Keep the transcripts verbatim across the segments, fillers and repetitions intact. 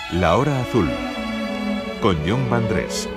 La Hora Azul, con Jon Vandrés.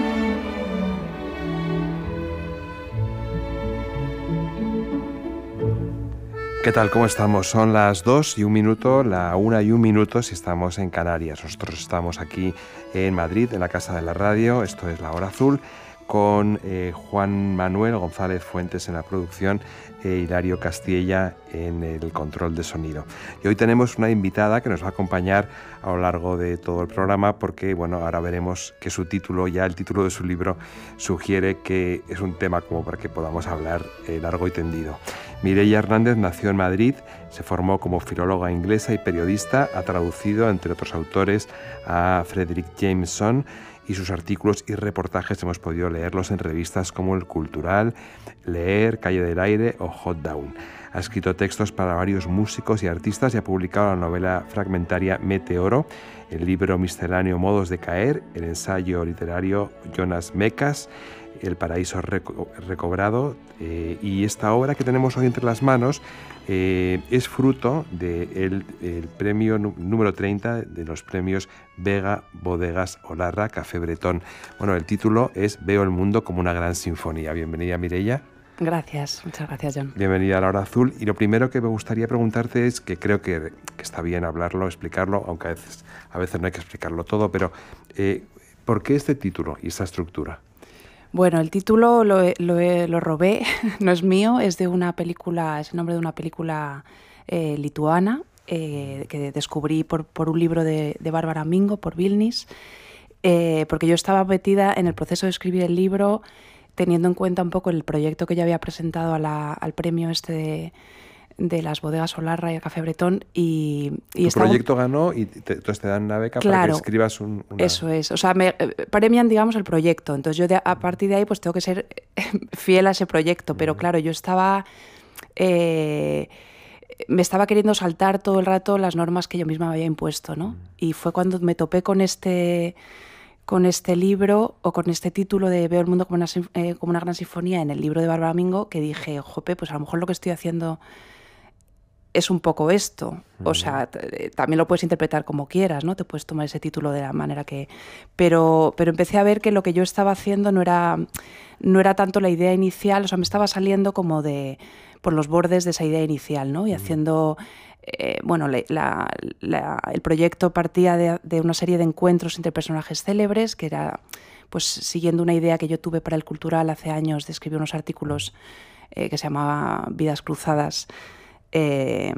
¿Qué tal? ¿Cómo estamos? Son las dos y un minuto, la una y un minuto si estamos en Canarias. Nosotros estamos aquí en Madrid, en la Casa de la Radio. Esto es La Hora Azul, con eh, Juan Manuel González Fuentes en la producción e Hilario Castilla en el control de sonido. Y hoy tenemos una invitada que nos va a acompañar a lo largo de todo el programa porque, bueno, ahora veremos que su título, ya el título de su libro, sugiere que es un tema como para que podamos hablar eh, largo y tendido. Mireia Hernández nació en Madrid, se formó como filóloga inglesa y periodista, ha traducido, entre otros autores, a Frederick Jameson, y sus artículos y reportajes hemos podido leerlos en revistas como El Cultural, Leer, Calle del Aire o Hot Down. Ha escrito textos para varios músicos y artistas y ha publicado la novela fragmentaria Meteoro, el libro misceláneo Modos de Caer, el ensayo literario Jonas Mekas, El Paraíso Reco- Recobrado, eh, y esta obra que tenemos hoy entre las manos eh, es fruto del de premio nu- número treinta de los premios Vega, Bodegas, Olarra, Café Bretón. Bueno, el título es Veo el mundo como una gran sinfonía. Bienvenida, Mireia. Gracias, muchas gracias, Jon. Bienvenida a La Hora Azul. Y lo primero que me gustaría preguntarte es, que creo que, que está bien hablarlo, explicarlo, aunque a veces, a veces no hay que explicarlo todo, pero eh, ¿por qué este título y esta estructura? Bueno, el título lo, lo, lo robé, no es mío, es de una película, es el nombre de una película eh, lituana eh, que descubrí por, por un libro de, de Bárbara Mingo, por Vilnius, eh, porque yo estaba metida en el proceso de escribir el libro teniendo en cuenta un poco el proyecto que ya había presentado a la, al premio este de, de las bodegas Olarra y el Café Bretón. Y, y tu proyecto un... ganó y te, entonces te dan una beca claro, para que escribas un... Una... Eso es, o sea, me premian, digamos, el proyecto. Entonces yo de, a partir de ahí pues tengo que ser fiel a ese proyecto. Pero claro, yo estaba... Eh, me estaba queriendo saltar todo el rato las normas que yo misma me había impuesto, ¿no? Y fue cuando me topé con este... con este libro o con este título de Veo el mundo como una, eh, como una gran sinfonía en el libro de Bárbara Mingo, que dije, jope, pues a lo mejor lo que estoy haciendo es un poco esto. Uh-huh. O sea, t- también lo puedes interpretar como quieras, ¿no? Te puedes tomar ese título de la manera que... Pero, pero empecé a ver que lo que yo estaba haciendo no era, no era tanto la idea inicial, o sea, me estaba saliendo como de por los bordes de esa idea inicial, ¿no? Y uh-huh. haciendo... Eh, bueno, la, la, el proyecto partía de, de una serie de encuentros entre personajes célebres, que era pues siguiendo una idea que yo tuve para El Cultural hace años de escribir unos artículos eh, que se llamaba Vidas Cruzadas, eh,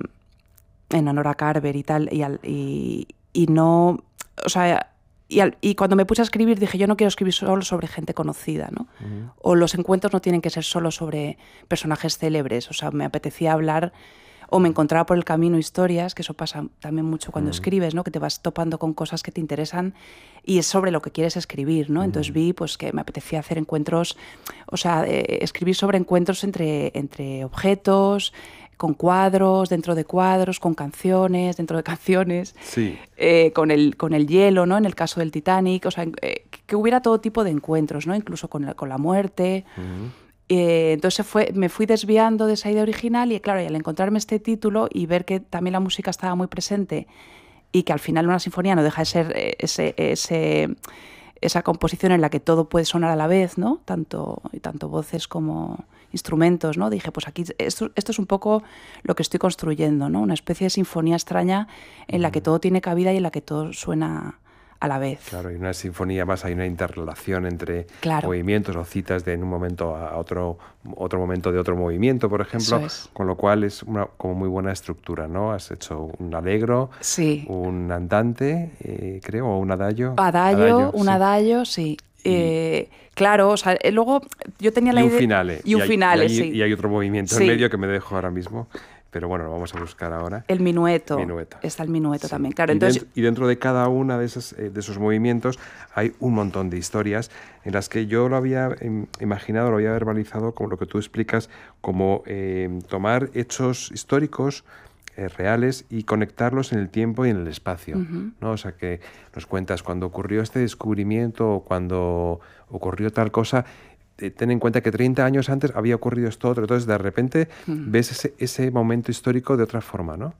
en honor a Carver y tal, y, al, y, y no... O sea... Y, al, y cuando me puse a escribir dije, yo no quiero escribir solo sobre gente conocida, ¿no? Uh-huh. O los encuentros no tienen que ser solo sobre personajes célebres, o sea, me apetecía hablar... O me encontraba por el camino historias, que eso pasa también mucho cuando mm. escribes, ¿no? Que te vas topando con cosas que te interesan y es sobre lo que quieres escribir, ¿no? Mm. Entonces vi pues, que me apetecía hacer encuentros, o sea, eh, escribir sobre encuentros entre, entre objetos, con cuadros, dentro de cuadros, con canciones, dentro de canciones, sí. eh, con, el, con el hielo, ¿no? En el caso del Titanic, o sea, eh, que hubiera todo tipo de encuentros, ¿no? Incluso con la, con la muerte. Mm. Eh, entonces fue, me fui desviando de esa idea original y claro, y al encontrarme este título y ver que también la música estaba muy presente y que al final una sinfonía no deja de ser ese, ese, esa composición en la que todo puede sonar a la vez, ¿no? Tanto, tanto voces como instrumentos, ¿no? Dije, pues aquí esto, esto es un poco lo que estoy construyendo, ¿no? Una especie de sinfonía extraña en la que todo tiene cabida y en la que todo suena a la vez. Claro, y una sinfonía más, hay una interrelación entre claro. movimientos o citas de en un momento a otro, otro momento de otro movimiento, por ejemplo, es. Con lo cual es una como muy buena estructura, ¿no? Has hecho un allegro, sí. un andante, eh, creo, o un adagio. Adagio, adagio un sí. adagio, sí. Y... Eh, claro, o sea, luego yo tenía la y idea... Un finale, y un hay, finale. Y hay, sí. y hay otro movimiento sí. en medio que me dejo ahora mismo. Pero bueno, lo vamos a buscar ahora. El minueto. minueto. Está el minueto sí. también, claro. Y, Entonces... dentro, y dentro de cada uno de esos, eh, de esos movimientos hay un montón de historias en las que yo lo había eh, imaginado, lo había verbalizado, como lo que tú explicas, como eh, tomar hechos históricos eh, reales y conectarlos en el tiempo y en el espacio, uh-huh. ¿no? O sea, que nos cuentas cuando ocurrió este descubrimiento o cuando ocurrió tal cosa... Ten en cuenta que treinta años antes había ocurrido esto otro, entonces de repente mm. ves ese, ese momento histórico de otra forma, ¿no?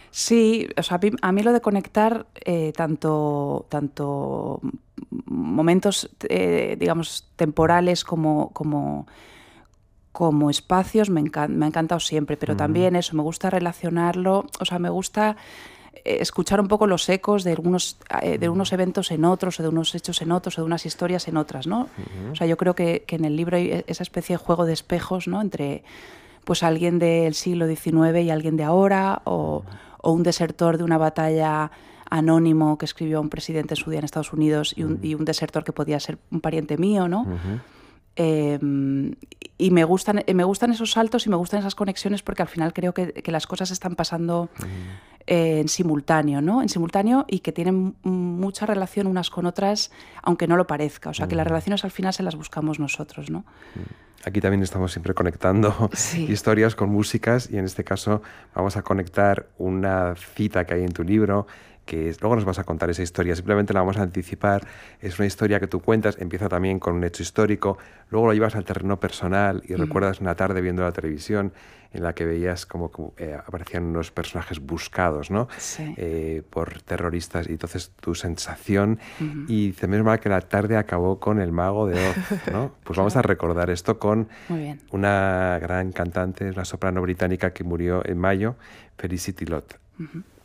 Sí, o sea, a mí, a mí lo de conectar eh, tanto, tanto momentos, eh, digamos, temporales como, como, como espacios me, encan- me ha encantado siempre, pero uh-huh. también eso, me gusta relacionarlo, o sea, me gusta eh, escuchar un poco los ecos de algunos, eh, de unos eventos en otros, o de unos hechos en otros, o de unas historias en otras, ¿no? Uh-huh. O sea, yo creo que, que en el libro hay esa especie de juego de espejos, ¿no? Entre pues alguien del siglo diecinueve y alguien de ahora, o, o un desertor de una batalla anónimo que escribió un presidente en su día en Estados Unidos y un, y un desertor que podía ser un pariente mío, ¿no? Uh-huh. Eh, y me gustan, me gustan esos saltos y me gustan esas conexiones porque al final creo que, que las cosas están pasando uh-huh. eh, en simultáneo, ¿no? En simultáneo y que tienen mucha relación unas con otras, aunque no lo parezca. O sea, uh-huh. que las relaciones al final se las buscamos nosotros, ¿no? Uh-huh. Aquí también estamos siempre conectando sí. historias con músicas y en este caso vamos a conectar una cita que hay en tu libro, que luego nos vas a contar esa historia, simplemente la vamos a anticipar. Es una historia que tú cuentas, empieza también con un hecho histórico, luego lo llevas al terreno personal y mm. recuerdas una tarde viendo la televisión en la que veías como eh, aparecían unos personajes buscados, ¿no? Sí. Eh, por terroristas, y entonces tu sensación, uh-huh. y dice, menos mal que la tarde acabó con El Mago de Oz, ¿no? Pues vamos a recordar esto con una gran cantante, una soprano británica que murió en mayo, Felicity Lott. Uh-huh.